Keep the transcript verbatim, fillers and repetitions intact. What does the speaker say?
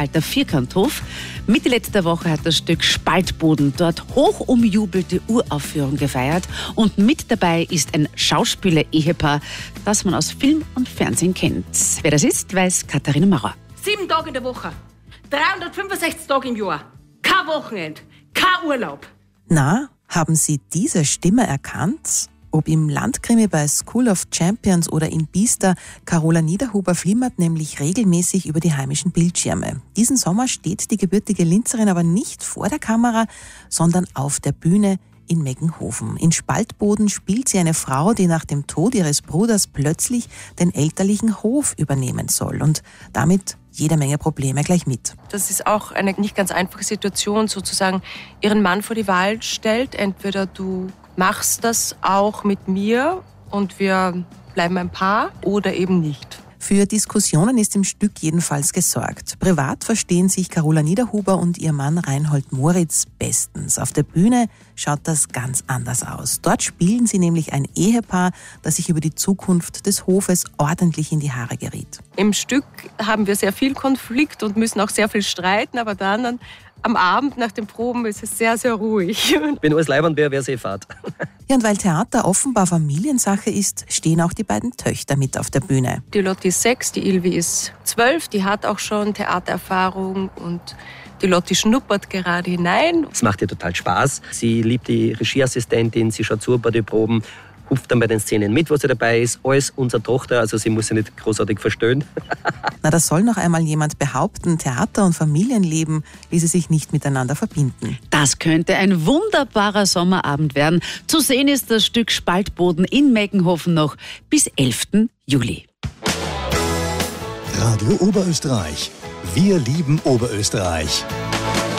Spalter Vierkanthof. Mitte letzter Woche hat das Stück Spaltboden dort hoch umjubelte Uraufführung gefeiert. Und mit dabei ist ein Schauspieler-Ehepaar, das man aus Film und Fernsehen kennt. Wer das ist, weiß Katharina Maurer. Sieben Tage in der Woche, dreihundertfünfundsechzig Tage im Jahr, kein Wochenende, kein Urlaub. Na, haben Sie diese Stimme erkannt? Ob im Landkrimi bei School of Champions oder in Biester, Carola Niederhuber flimmert nämlich regelmäßig über die heimischen Bildschirme. Diesen Sommer steht die gebürtige Linzerin aber nicht vor der Kamera, sondern auf der Bühne in Meggenhofen. In Spaltboden spielt sie eine Frau, die nach dem Tod ihres Bruders plötzlich den elterlichen Hof übernehmen soll und damit jede Menge Probleme gleich mit. Das ist auch eine nicht ganz einfache Situation, sozusagen ihren Mann vor die Wahl stellt. Entweder du machst das auch mit mir und wir bleiben ein Paar oder eben nicht. Für Diskussionen ist im Stück jedenfalls gesorgt. Privat verstehen sich Carola Niederhuber und ihr Mann Reinhold Moritz bestens. Auf der Bühne schaut das ganz anders aus. Dort spielen sie nämlich ein Ehepaar, das sich über die Zukunft des Hofes ordentlich in die Haare geriet. Im Stück haben wir sehr viel Konflikt und müssen auch sehr viel streiten, aber dann am Abend nach den Proben ist es sehr, sehr ruhig. Wenn alles leibend wäre, wäre es eh Fahrt. Ja, und weil Theater offenbar Familiensache ist, stehen auch die beiden Töchter mit auf der Bühne. Die Lotti ist sechs, die Ilvi ist zwölf, die hat auch schon Theatererfahrung und die Lotti schnuppert gerade hinein. Es macht ihr total Spaß. Sie liebt die Regieassistentin, sie schaut zu bei den Proben, hupft dann bei den Szenen mit, wo sie dabei ist. Alles unsere Tochter, also sie muss sie nicht großartig verstehen. Na, das soll noch einmal jemand behaupten, Theater und Familienleben ließe sich nicht miteinander verbinden. Das könnte ein wunderbarer Sommerabend werden. Zu sehen ist das Stück Spaltboden in Meggenhofen noch bis elften Juli. Radio Oberösterreich. Wir lieben Oberösterreich.